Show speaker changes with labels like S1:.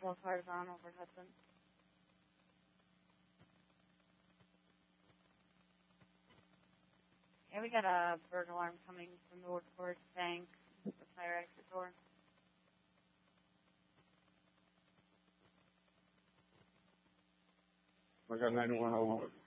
S1: Both cars on over Hudson. Yeah, we got a burglar alarm coming from the Woodford Bank, the fire exit door.
S2: I got 9101.